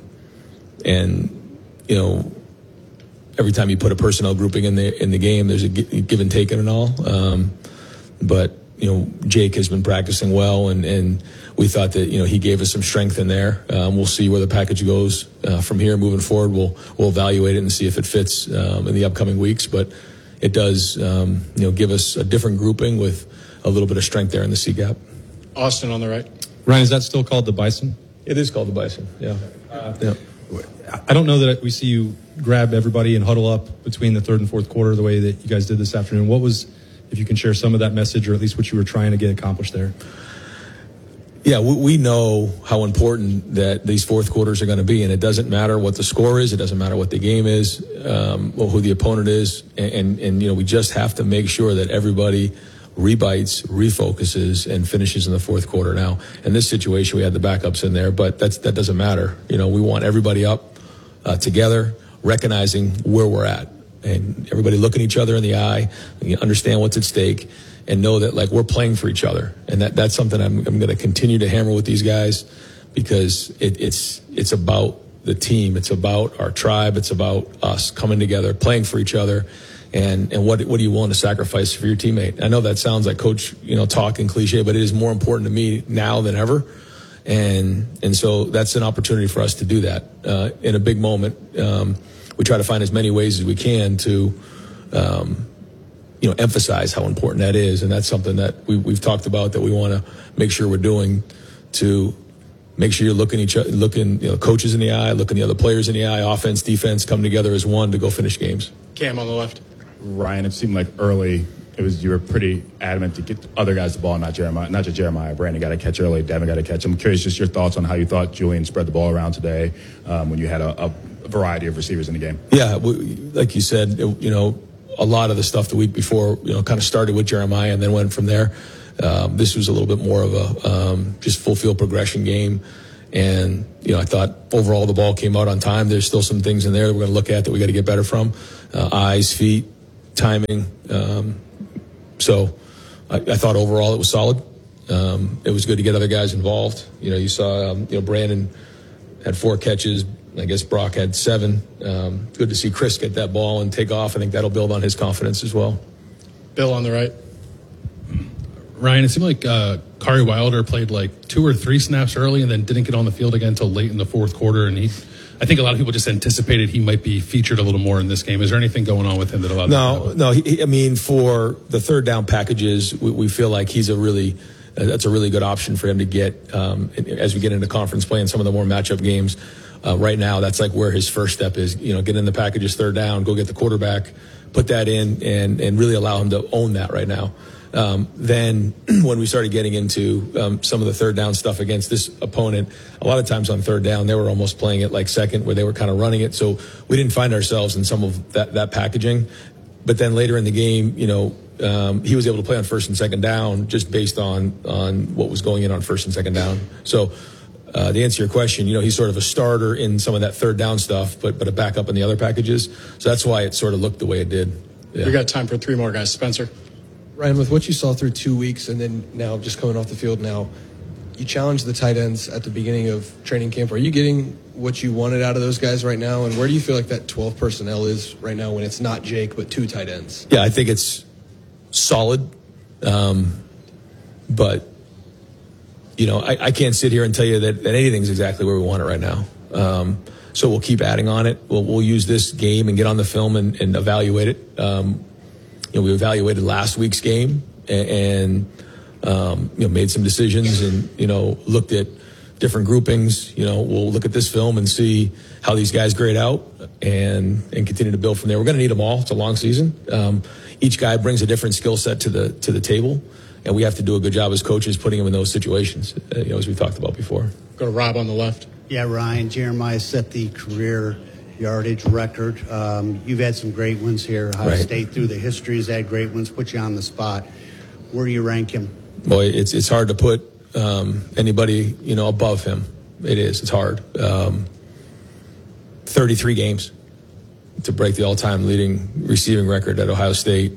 and you know. Every time you put a personnel grouping in the in the game, there's a give and take and all. Um, but you know, Jake has been practicing well, and, and we thought that you know he gave us some strength in there. Um, we'll see where the package goes uh, from here moving forward. We'll we'll evaluate it and see if it fits um, in the upcoming weeks. But it does um, you know give us a different grouping with a little bit of strength there in the C gap. Austin on the right. Ryan, is that still called the Bison? It is called the Bison. Yeah. Uh, yeah. I don't know that we see you grab everybody and huddle up between the third and fourth quarter the way that you guys did this afternoon. What was, if you can share some of that message or at least what you were trying to get accomplished there? Yeah, we, we know how important that these fourth quarters are going to be, and it doesn't matter what the score is. It doesn't matter what the game is, um, or who the opponent is. And, and, and, you know, we just have to make sure that everybody rebites, refocuses, and finishes in the fourth quarter. Now, in this situation, we had the backups in there, but that's, that doesn't matter. You know, we want everybody up uh, together, recognizing where we're at, and everybody looking each other in the eye, and understand what's at stake, and know that like we're playing for each other. And that, that's something I'm, I'm going to continue to hammer with these guys, because it, it's it's about the team, it's about our tribe, it's about us coming together, playing for each other. And and what what are you willing to sacrifice for your teammate? I know that sounds like coach, you know, talk and cliche, but it is more important to me now than ever. And and so that's an opportunity for us to do that uh, in a big moment. Um, we try to find as many ways as we can to, um, you know, emphasize how important that is, and that's something that we, we've talked about that we want to make sure we're doing to make sure you're looking each other, looking you know coaches in the eye, looking the other players in the eye, offense, defense, come together as one to go finish games. Cam on the left. Ryan, it seemed like early it was you were pretty adamant to get other guys the ball, not Jeremiah, not just Jeremiah. Brandon got to catch early, Devin got to catch. I'm curious just your thoughts on how you thought Julian spread the ball around today um, when you had a, a variety of receivers in the game. Yeah, we, like you said, it, you know, a lot of the stuff the week before, you know, kind of started with Jeremiah and then went from there. Um, this was a little bit more of a um, just full field progression game. And, you know, I thought overall the ball came out on time. There's still some things in there that we're going to look at that we got to get better from. Uh, eyes, feet, timing. Um, so I, I thought overall it was solid. Um, it was good to get other guys involved. You know, you saw, um, you know, Brandon had four catches. I guess Brock had seven. Um, good to see Chris get that ball and take off. I think that'll build on his confidence as well. Bill on the right. Ryan, it seemed like uh, Kari Wilder played like two or three snaps early and then didn't get on the field again until late in the fourth quarter. And he, I think a lot of people just anticipated he might be featured a little more in this game. Is there anything going on with him that allowed? No, no. He, I mean, for the third down packages, we, we feel like he's a really uh, that's a really good option for him to get um, as we get into conference play and some of the more matchup games. Uh, right now, that's like where his first step is. You know, get in the packages, third down, go get the quarterback, put that in, and and really allow him to own that right now. Um, then when we started getting into um, some of the third down stuff against this opponent, a lot of times on third down, they were almost playing it like second where they were kind of running it. So we didn't find ourselves in some of that, that packaging. But then later in the game, you know, um, he was able to play on first and second down just based on, on what was going in on first and second down. So uh, to answer your question, you know, he's sort of a starter in some of that third down stuff, but, but a backup in the other packages. So that's why it sort of looked the way it did. Yeah. We got time for three more guys. Spencer. Ryan, with what you saw through two weeks and then now just coming off the field now, you challenged the tight ends at the beginning of training camp. Are you getting what you wanted out of those guys right now? And where do you feel like that twelve personnel is right now when it's not Jake but two tight ends? Yeah, I think it's solid. Um, but, you know, I, I can't sit here and tell you that, that anything's exactly where we want it right now. Um, so we'll keep adding on it. We'll, we'll use this game and get on the film and, and evaluate it. Um, You know, we evaluated last week's game and, and um, you know, made some decisions and, you know, looked at different groupings. You know, we'll look at this film and see how these guys grade out and, and continue to build from there. We're going to need them all. It's a long season. Um, each guy brings a different skill set to the, to the table, and we have to do a good job as coaches putting them in those situations, uh, you know, as we talked about before. Go to Rob on the left. Yeah, Ryan, Jeremiah set the career yardage record. Um, you've had some great ones here. Ohio Right. State through the history has had great ones. Put you on the spot. Where do you rank him? Boy, it's it's hard to put um, anybody, you know, above him. It is. It's hard. Um, thirty-three games to break the all-time leading receiving record at Ohio State.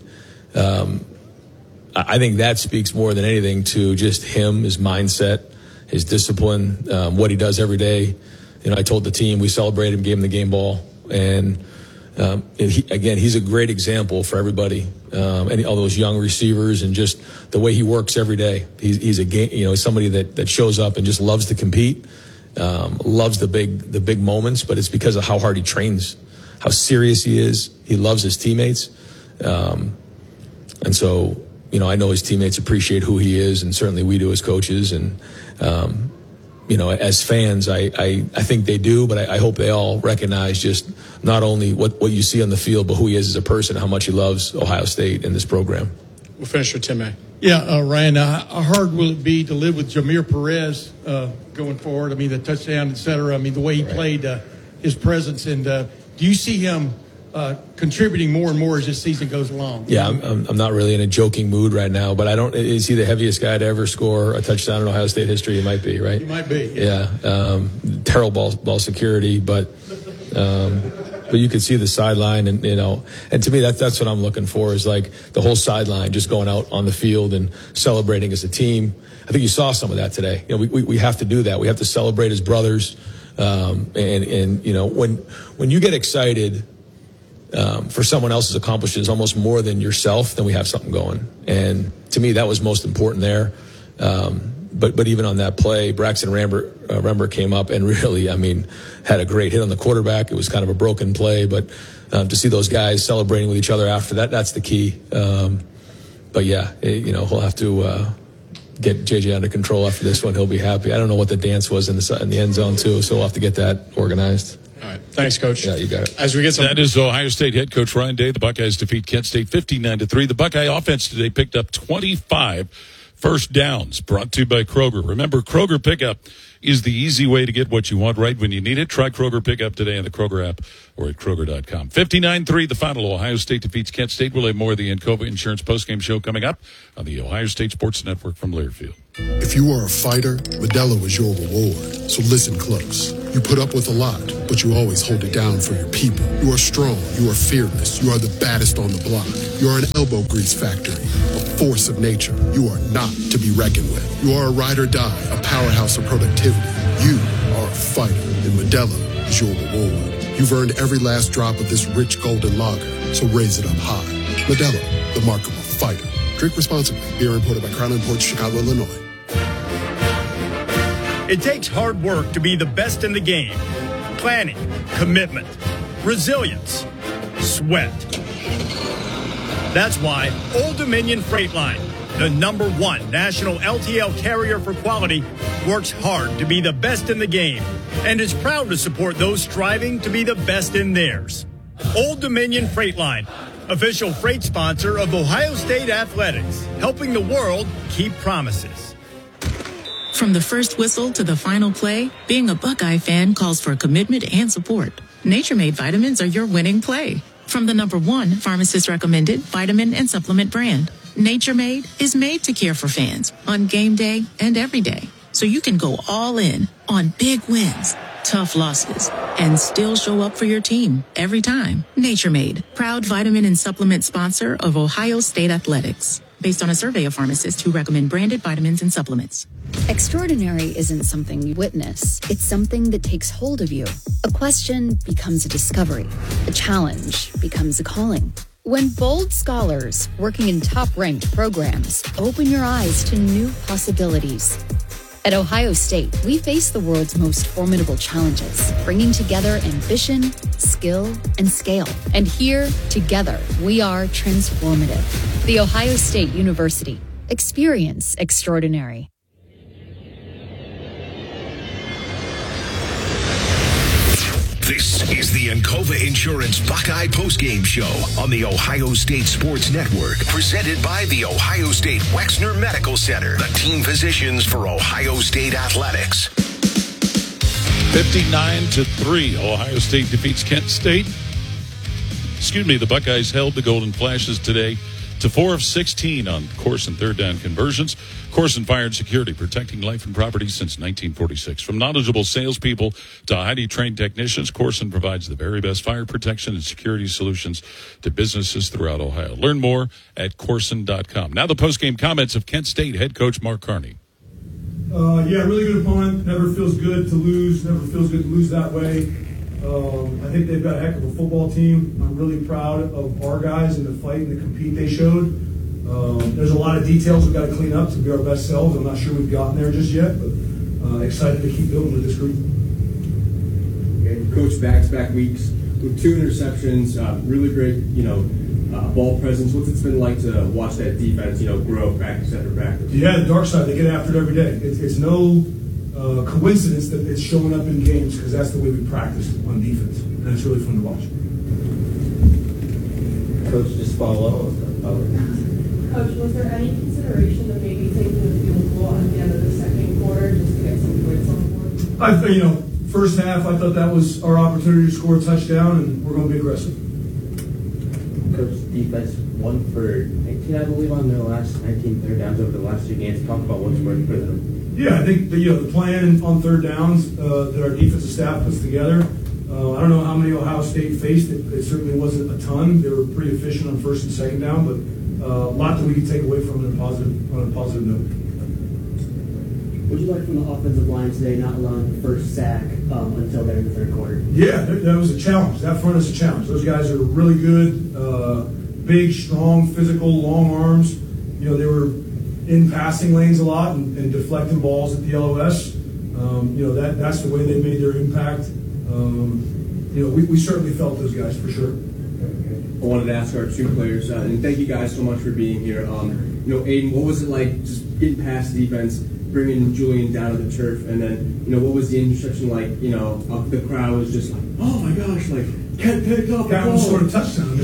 Um, I I think that speaks more than anything to just him, his mindset, his discipline, um, what he does every day. You know, I told the team we celebrated him, gave him the game ball, and, um, and he, again, he's a great example for everybody, um, and all those young receivers, and just the way he works every day. He's, he's a game, you know, somebody that, that shows up and just loves to compete, um, loves the big the big moments, but it's because of how hard he trains, how serious he is. He loves his teammates, um, and so you know, I know his teammates appreciate who he is, and certainly we do as coaches, and. Um, You know, as fans, I, I, I think they do, but I, I hope they all recognize just not only what, what you see on the field, but who he is as a person, how much he loves Ohio State and this program. We'll finish with Tim May. Yeah, uh, Ryan, uh, how hard will it be to live with Jameer Perez uh, going forward? I mean, the touchdown, et cetera. I mean, the way he right. played, uh, his presence. And uh, do you see him uh, contributing more and more as this season goes along? Yeah, I'm, I'm, I'm not really in a joking mood right now, but I don't. Is he the heaviest guy to ever score a touchdown in Ohio State history? He might be, right? He might be. Yeah. yeah um, terrible ball, ball security, but um, but you could see the sideline, and you know, and to me, that that's what I'm looking for is like the whole sideline just going out on the field and celebrating as a team. I think you saw some of that today. You know, we we, we have to do that. We have to celebrate as brothers, um, and and you know, when when you get excited. Um, for someone else's accomplishments almost more than yourself, then we have something going. And to me, that was most important there. Um, but but even on that play, Braxton Rambert, uh, Rambert came up and really, I mean, had a great hit on the quarterback. It was kind of a broken play, but um, to see those guys celebrating with each other after that, that's the key. Um, but yeah, it, you know, he'll have to uh, get J J under control after this one. He'll be happy. I don't know what the dance was in the in the end zone too, so we'll have to get that organized. All right. right. Thanks, Coach. Yeah, you got it. As we get some. That is Ohio State head coach Ryan Day. The Buckeyes defeat Kent State fifty-nine to three. The Buckeye offense today picked up twenty-five first downs, brought to you by Kroger. Remember, Kroger Pickup is the easy way to get what you want right when you need it. Try Kroger Pickup today on the Kroger app or at Kroger dot com. fifty-nine three, the final. Ohio State defeats Kent State. We'll have more of the Encova Insurance postgame show coming up on the Ohio State Sports Network from Learfield. If you are a fighter, Modelo is your reward. So listen close. You put up with a lot, but you always hold it down for your people. You are strong. You are fearless. You are the baddest on the block. You are an elbow grease factory, a force of nature. You are not to be reckoned with. You are a ride or die, a powerhouse of productivity. You are a fighter, and Modelo is your reward. You've earned every last drop of this rich golden lager, so raise it up high. Modelo, the mark of a fighter. Drink responsibly. Beer imported by Crown Imports, Chicago, Illinois. It takes hard work to be the best in the game. Planning, commitment, resilience, sweat. That's why Old Dominion Freight Line, the number one national L T L carrier for quality, works hard to be the best in the game and is proud to support those striving to be the best in theirs. Old Dominion Freight Line, official freight sponsor of Ohio State Athletics, helping the world keep promises. From the first whistle to the final play, being a Buckeye fan calls for commitment and support. Nature Made vitamins are your winning play. From the number one pharmacist recommended vitamin and supplement brand, Nature Made is made to care for fans on game day and every day. So you can go all in on big wins, tough losses, and still show up for your team every time. Nature Made, proud vitamin and supplement sponsor of Ohio State Athletics. Based on a survey of pharmacists who recommend branded vitamins and supplements. Extraordinary isn't something you witness. It's something that takes hold of you. A question becomes a discovery. A challenge becomes a calling. When bold scholars working in top-ranked programs open your eyes to new possibilities. At Ohio State, we face the world's most formidable challenges, bringing together ambition, skill, and scale. And here, together, we are transformative. The Ohio State University. Experience extraordinary. This is the Encova Insurance Buckeye Postgame Show on the Ohio State Sports Network, presented by the Ohio State Wexner Medical Center, the team physicians for Ohio State Athletics. fifty-nine to three, Ohio State defeats Kent State. Excuse me, the Buckeyes held the Golden Flashes today to four of sixteen on course and third down conversions. Corson Fire and Security, protecting life and property since nineteen forty-six. From knowledgeable salespeople to highly trained technicians, Corson provides the very best fire protection and security solutions to businesses throughout Ohio. Learn more at Corson dot com. Now the postgame comments of Kent State head coach Mark Carney. Uh, yeah, really good opponent. Never feels good to lose. Never feels good to lose that way. Um, I think they've got a heck of a football team. I'm really proud of our guys and the fight and the compete they showed. Um, there's a lot of details we've got to clean up to be our best selves. I'm not sure we've gotten there just yet, but uh, excited to keep building with this group. Okay, Coach, back-to-back weeks with two interceptions, uh, really great, you know, uh, ball presence. What's it been like to watch that defense, you know, grow practice after practice? Yeah, the dark side, they get after it every day. It's, it's no uh, coincidence that it's showing up in games because that's the way we practice on defense, and it's really fun to watch. Coach, just follow up. Coach, was there any consideration of maybe taking the field goal at the end of the second quarter just to get some points on the board? I, you know, first half, I thought that was our opportunity to score a touchdown, and we're going to be aggressive. Coach, defense one for nineteen, I believe, on their last nineteen third downs over the last two games. Talk about what's worked for them. Yeah, I think the, you know the plan on third downs uh, that our defensive staff puts together. Uh, I don't know how many Ohio State faced. It, it certainly wasn't a ton. They were pretty efficient on first and second down, but uh, a lot that we could take away from it on a positive, on a positive note. What did you like from the offensive line today, not allowing the first sack um, until there in the third quarter? Yeah, that, that was a challenge. That front is a challenge. Those guys are really good, uh, big, strong, physical, long arms. You know, they were in passing lanes a lot and, and deflecting balls at the L O S. Um, you know, that that's the way they made their impact. Um, you know, we, we certainly felt those guys for sure. I wanted to ask our two players, uh, and thank you guys so much for being here. Um, you know, Aiden, what was it like just getting past the defense, bringing Julian down to the turf, and then, you know, what was the interception like? You know, the crowd was just like, oh my gosh, like, Kent picked up the ball. scored a touchdown.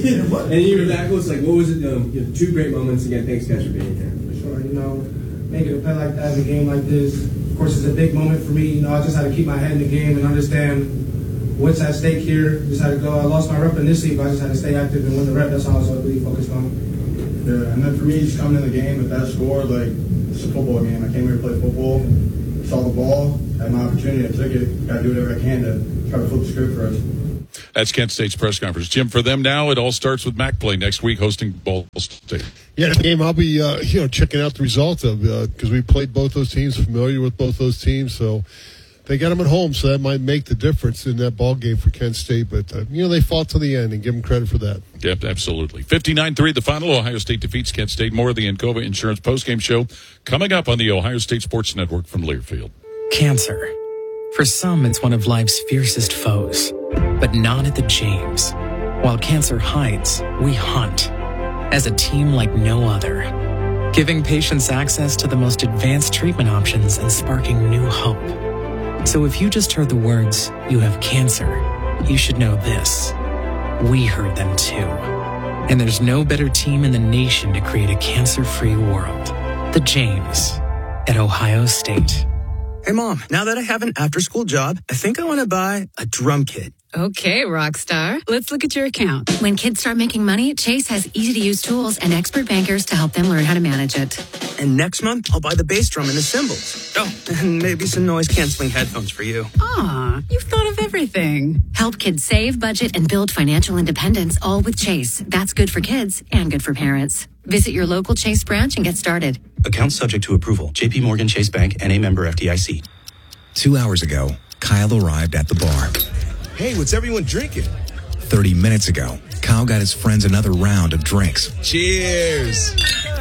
And you were that close. Like, what was it? Um, you know, two great moments again. Thanks, guys, for being here. For sure, you know, making a play like that in a game like this, of course, it's a big moment for me. You know, I just had to keep my head in the game and understand what's at stake here. Just had to go. I lost my rep initially, but I just had to stay active and win the rep. That's all I was really focused on. Yeah, and then for me, just coming in the game with that score, like, it's a football game. I came here to play football, saw the ball, had my opportunity, I took it. Got to do whatever I can to try to flip the script for us. That's Kent State's press conference. Jim, for them now, it all starts with Mac play next week hosting Ball State. Yeah, the game I'll be uh, you know checking out the result of because uh, we played both those teams, familiar with both those teams, so they got them at home, so that might make the difference in that ball game for Kent State. But uh, you know they fought to the end, and give them credit for that. Yep, absolutely. fifty-nine three, the final. Ohio State defeats Kent State. More of the Encova Insurance postgame show coming up on the Ohio State Sports Network from Learfield. Cancer. For some, it's one of life's fiercest foes, but not at the James. While cancer hides, we hunt as a team like no other, giving patients access to the most advanced treatment options and sparking new hope. So if you just heard the words, "you have cancer," you should know this. We heard them too. And there's no better team in the nation to create a cancer-free world. The James at Ohio State. Hey, Mom, now that I have an after-school job, I think I want to buy a drum kit. Okay, rock star. Let's look at your account. When kids start making money, Chase has easy-to-use tools and expert bankers to help them learn how to manage it. And next month, I'll buy the bass drum and the cymbals. Oh, and maybe some noise-canceling headphones for you. Aw, you've thought of everything. Help kids save, budget, and build financial independence, all with Chase. That's good for kids and good for parents. Visit your local Chase branch and get started. Account subject to approval. J P Morgan Chase Bank, N A member F D I C. Two hours ago, Kyle arrived at the bar. Hey, what's everyone drinking? Thirty minutes ago, Kyle got his friends another round of drinks. Cheers!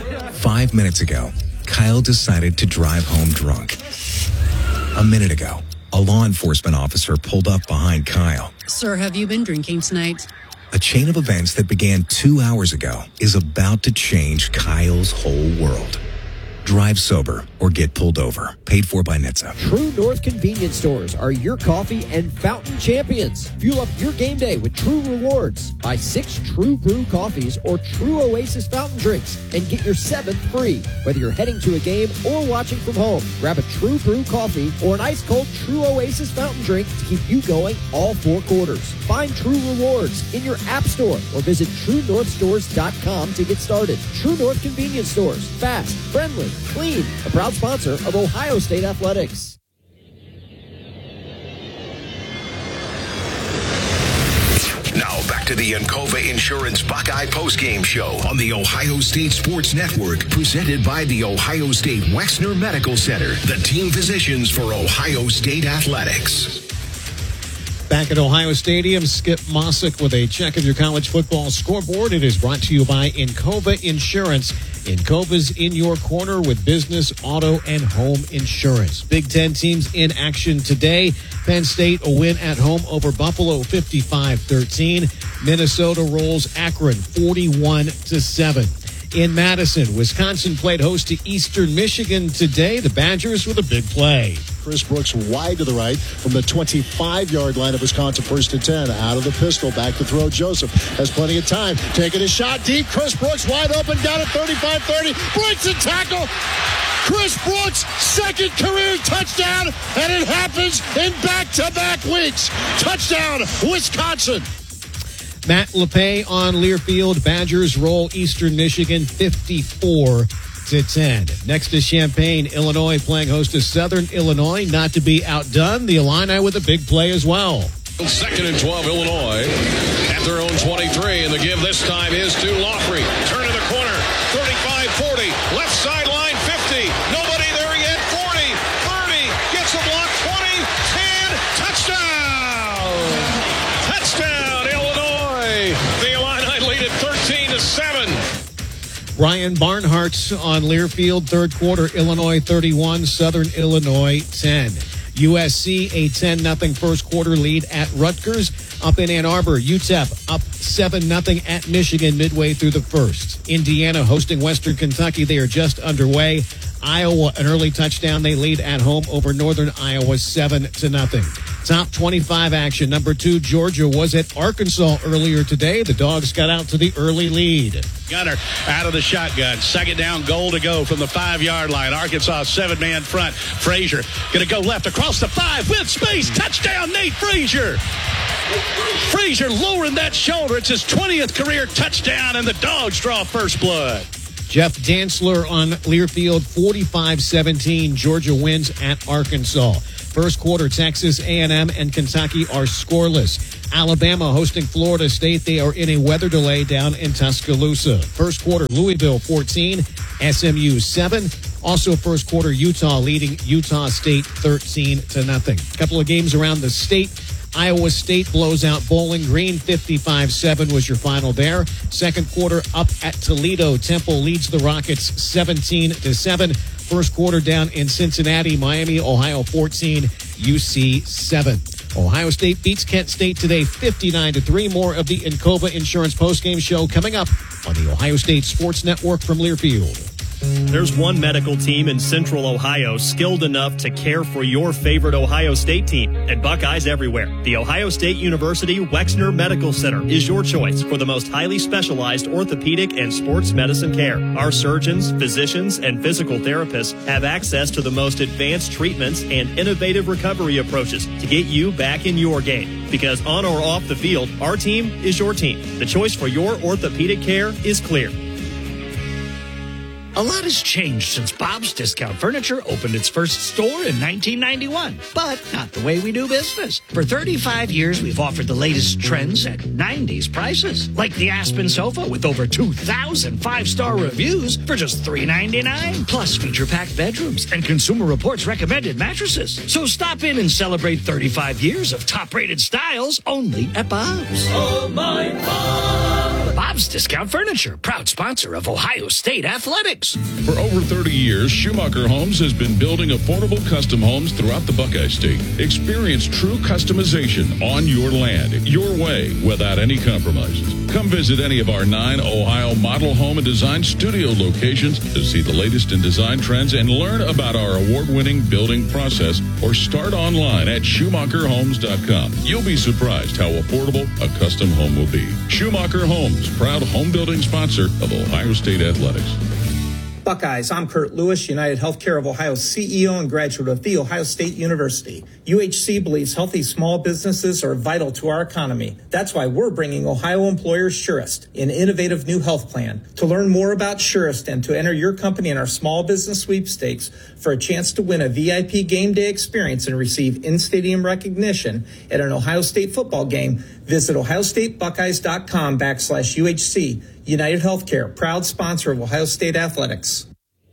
Five minutes ago, Kyle decided to drive home drunk. A minute ago, a law enforcement officer pulled up behind Kyle. Sir, have you been drinking tonight? A chain of events that began two hours ago is about to change Kyle's whole world. Drive sober or get pulled over. Paid for by N H T S A. True North convenience stores are your coffee and fountain champions. Fuel up your game day with True Rewards. Buy six True Brew coffees or True Oasis fountain drinks and get your seventh free. Whether you're heading to a game or watching from home, grab a True Brew coffee or an ice cold True Oasis fountain drink to keep you going all four quarters. Find True Rewards in your app store or visit true north stores dot com to get started. True North convenience stores. Fast, friendly, clean. A proud sponsor of Ohio State Athletics. Now back to the Encova Insurance Buckeye postgame show on the Ohio State Sports Network, presented by the Ohio State Wexner Medical Center, the team physicians for Ohio State Athletics. Back at Ohio Stadium, Skip Mossick with a check of your college football scoreboard. It is brought to you by Encova Insurance. Encova's in your corner with business, auto, and home insurance. Big Ten teams in action today. Penn State a win at home over Buffalo, fifty-five thirteen. Minnesota rolls Akron, forty-one to seven. In Madison, Wisconsin played host to Eastern Michigan today. The Badgers with a big play. Chris Brooks wide to the right from the twenty-five-yard line of Wisconsin, first and ten. Out of the pistol, back to throw. Joseph has plenty of time. Taking a shot deep. Chris Brooks wide open, got it thirty-five thirty. Breaks a tackle. Chris Brooks, second career touchdown, and it happens in back-to-back weeks. Touchdown, Wisconsin. Matt LePay on Learfield. Badgers roll Eastern Michigan fifty-four to ten. Next is Champaign, Illinois, playing host to Southern Illinois. Not to be outdone, the Illini with a big play as well. Second and twelve, Illinois at their own twenty-three, and the give this time is to Laughley. Turn in the corner, thirty-five forty, left sideline fifty, nobody there yet, forty, thirty, gets a block, twenty, ten, touchdown! Touchdown, Illinois! The Illini lead at thirteen to seven. Brian Barnhart on Learfield, third quarter, Illinois thirty-one, Southern Illinois ten. U S C a ten nothing first quarter lead at Rutgers. Up in Ann Arbor, U T E P up seven nothing at Michigan midway through the first. Indiana hosting Western Kentucky. They are just underway. Iowa an early touchdown. They lead at home over Northern Iowa seven to nothing. Top twenty-five action. Number two, Georgia was at Arkansas earlier today. The Dogs got out to the early lead. Gunner out of the shotgun. Second down, goal to go from the five-yard line. Arkansas seven-man front. Frazier going to go left across the five with space. Touchdown, Nate Frazier. Frazier lowering that shoulder. It's his twentieth career touchdown, and the Dogs draw first blood. Jeff Dantzler on Learfield, forty-five seventeen. Georgia wins at Arkansas. First quarter, Texas A and M and Kentucky are scoreless. Alabama hosting Florida State. They are in a weather delay down in Tuscaloosa. First quarter, Louisville fourteen, S M U seven. Also first quarter, Utah leading Utah State thirteen to nothing. A couple of games around the state. Iowa State blows out Bowling Green, fifty-five seven was your final there. Second quarter up at Toledo. Temple leads the Rockets seventeen to seven. First quarter down in Cincinnati, Miami, Ohio fourteen, U C seven. Ohio State beats Kent State today, fifty-nine to three. More of the Encova Insurance postgame show coming up on the Ohio State Sports Network from Learfield. There's one medical team in Central Ohio skilled enough to care for your favorite Ohio State team, and Buckeyes everywhere. The Ohio State University Wexner Medical Center is your choice for the most highly specialized orthopedic and sports medicine care. Our surgeons, physicians, and physical therapists have access to the most advanced treatments and innovative recovery approaches to get you back in your game. Because on or off the field, our team is your team. The choice for your orthopedic care is clear. A lot has changed since Bob's Discount Furniture opened its first store in nineteen ninety-one, but not the way we do business. For thirty-five years, we've offered the latest trends at nineties prices, like the Aspen sofa with over two thousand five-star reviews for just three ninety-nine, plus feature-packed bedrooms and Consumer Reports recommended mattresses. So stop in and celebrate thirty-five years of top-rated styles only at Bob's. Oh, my Bob! Bob's Discount Furniture, proud sponsor of Ohio State Athletics. For over thirty years, Schumacher Homes has been building affordable custom homes throughout the Buckeye State. Experience true customization on your land, your way, without any compromises. Come visit any of our nine Ohio model home and design studio locations to see the latest in design trends and learn about our award-winning building process, or start online at Schumacher Homes dot com. You'll be surprised how affordable a custom home will be. Schumacher Homes, proud home building sponsor of Ohio State Athletics. Buckeyes, I'm Kurt Lewis, United Healthcare of Ohio C E O and graduate of The Ohio State University. U H C believes healthy small businesses are vital to our economy. That's why we're bringing Ohio employers Surest, an innovative new health plan. To learn more about Surest and to enter your company in our small business sweepstakes for a chance to win a V I P game day experience and receive in-stadium recognition at an Ohio State football game, visit ohio state buckeyes dot com backslash U H C. United Healthcare, proud sponsor of Ohio State Athletics.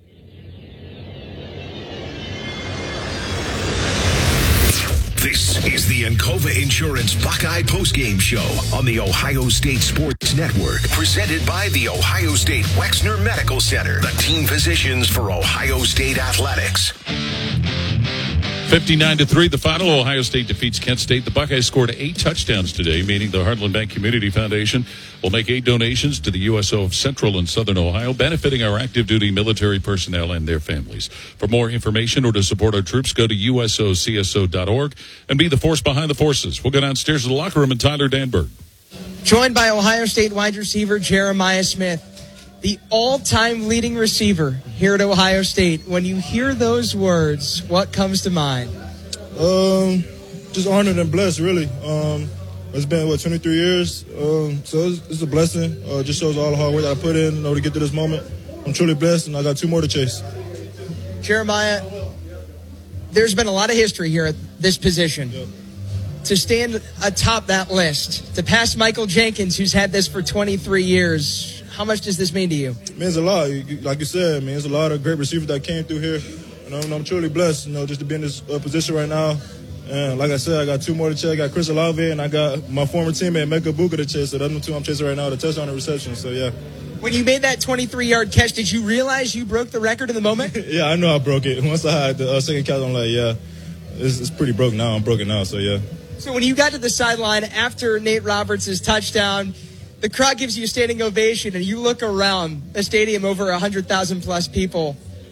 This is the Encova Insurance Buckeye Postgame Show on the Ohio State Sports Network, presented by the Ohio State Wexner Medical Center, the team physicians for Ohio State Athletics. fifty-nine to three, the final. Ohio State defeats Kent State. The Buckeyes scored eight touchdowns today, meaning the Heartland Bank Community Foundation will make eight donations to the U S O of Central and Southern Ohio, benefiting our active duty military personnel and their families. For more information or to support our troops, go to U S O C S O dot org and be the force behind the forces. We'll go downstairs to the locker room and Tyler Danberg. Joined by Ohio State wide receiver Jeremiah Smith, the all-time leading receiver here at Ohio State. When you hear those words, what comes to mind? Um, just honored and blessed, really. Um, it's been, what, twenty-three years? Um, so it's, it's a blessing. Uh, just shows all the hard work that I put in, you know, to get to this moment. I'm truly blessed, and I got two more to chase. Jeremiah, there's been a lot of history here at this position. Yep. To stand atop that list, to pass Michael Jenkins, who's had this for twenty-three years, how much does this mean to you? It means a lot. Like you said, man, there's a lot of great receivers that came through here. You know, and I'm truly blessed, you know, just to be in this uh, position right now. And like I said, I got two more to chase. I got Chris Olave, and I got my former teammate, Mecca Buka, to chase. So those are the two I'm chasing right now, the touchdown and reception. So, yeah. When you made that twenty-three-yard catch, did you realize you broke the record in the moment? Yeah, I know I broke it. Once I had the uh, second catch, I'm like, yeah, it's, it's pretty broke now. I'm broken now, so, yeah. So when you got to the sideline after Nate Roberts' touchdown, the crowd gives you a standing ovation, and you look around a stadium over one hundred thousand plus people.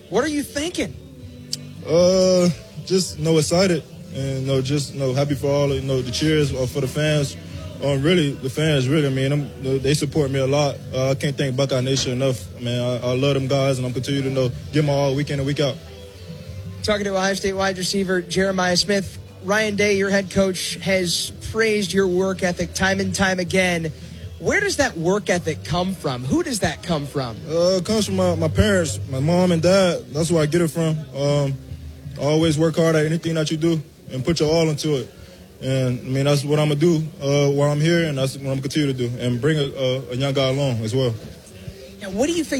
What are you thinking? Uh, just you know, excited and you know, just you know, happy for all you know the cheers uh, for the fans. Um, really, the fans really. I mean, I'm, they support me a lot. Uh, I can't thank Buckeye Nation enough. I mean, I, I love them guys, and I'm continue to you know give my all week in and week out. Talking to Ohio State wide receiver Jeremiah Smith. Ryan Day, your head coach, has praised your work ethic time and time again. Where does that work ethic come from? Who does that come from? Uh, it comes from my, my parents, my mom and dad. That's where I get it from. Um, always work hard at anything that you do and put your all into it. And, I mean, that's what I'm going to do uh, while I'm here, and that's what I'm going to continue to do, and bring a, a, a young guy along as well. Now, what do you think